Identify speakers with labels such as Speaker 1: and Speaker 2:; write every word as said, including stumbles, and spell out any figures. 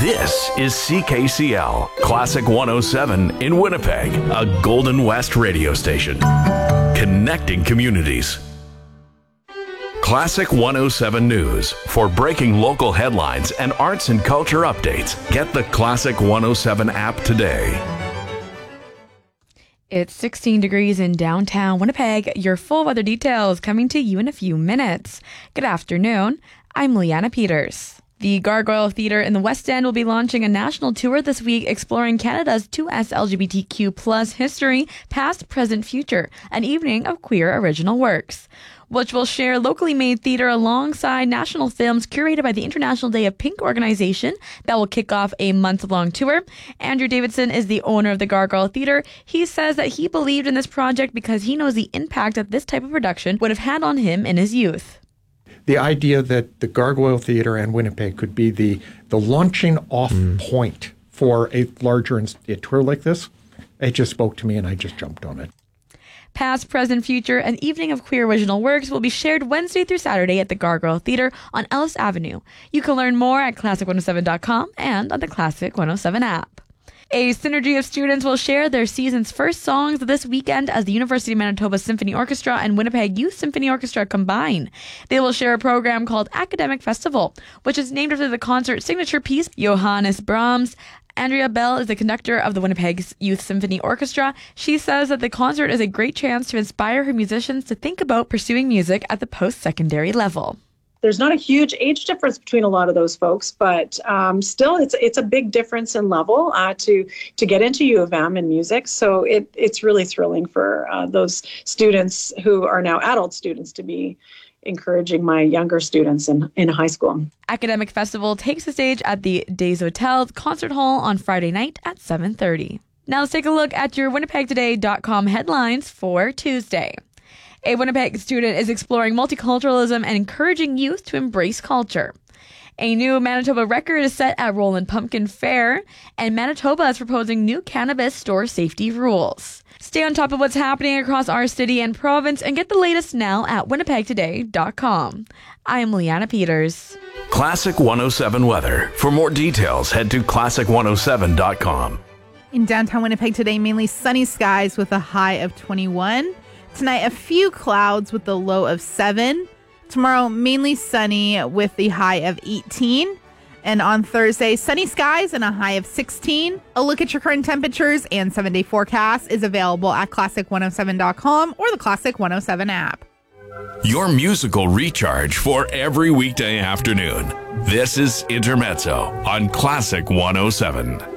Speaker 1: This is C K C L, Classic one oh seven in Winnipeg, a Golden West radio station. Connecting communities. Classic one oh seven News. For breaking local headlines and arts and culture updates, get the Classic one oh seven app today.
Speaker 2: It's sixteen degrees in downtown Winnipeg. Your full weather details coming to you in a few minutes. Good afternoon. I'm Leanna Peters. The Gargoyle Theatre in the West End will be launching a national tour this week exploring Canada's two S L G B T Q plus history, past, present, future, an evening of queer original works, which will share locally made theater alongside national films curated by the International Day of Pink organization that will kick off a month-long tour. Andrew Davidson is the owner of the Gargoyle Theatre. He says that he believed in this project because he knows the impact that this type of production would have had on him in his youth.
Speaker 3: The idea that the Gargoyle Theatre and Winnipeg could be the, the launching off mm. point for a larger a tour like this, it just spoke to me and I just jumped on it.
Speaker 2: Past, Present, Future, an evening of queer original works will be shared Wednesday through Saturday at the Gargoyle Theatre on Ellis Avenue. You can learn more at classic one oh seven dot com and on the Classic one oh seven app. A synergy of students will share their season's first songs this weekend as the University of Manitoba Symphony Orchestra and Winnipeg Youth Symphony Orchestra combine. They will share a program called Academic Festival, which is named after the concert signature piece, Johannes Brahms. Andrea Bell is the conductor of the Winnipeg Youth Symphony Orchestra. She says that the concert is a great chance to inspire her musicians to think about pursuing music at the post-secondary level.
Speaker 4: There's not a huge age difference between a lot of those folks, but um, still it's it's a big difference in level uh, to to get into U of M in music. So it it's really thrilling for uh, those students who are now adult students to be encouraging my younger students in, in high school.
Speaker 2: Academic Festival takes the stage at the Des Hotels Concert Hall on Friday night at seven thirty. Now let's take a look at your winnipeg today dot com headlines for Tuesday. A Winnipeg student is exploring multiculturalism and encouraging youth to embrace culture. A new Manitoba record is set at Roland Pumpkin Fair, and Manitoba is proposing new cannabis store safety rules. Stay on top of what's happening across our city and province and get the latest now at winnipeg today dot com. I am Leanna Peters.
Speaker 1: Classic one oh seven weather. For more details, head to classic one oh seven dot com.
Speaker 5: In downtown Winnipeg today, mainly sunny skies with a high of twenty-one. Tonight, a few clouds with the low of seven. Tomorrow, mainly sunny with the high of eighteen. And on Thursday, sunny skies and a high of sixteen. A look at your current temperatures and seven-day forecast is available at classic one oh seven dot com or the Classic one oh seven app.
Speaker 1: Your musical recharge for every weekday afternoon. This is Intermezzo on Classic one oh seven.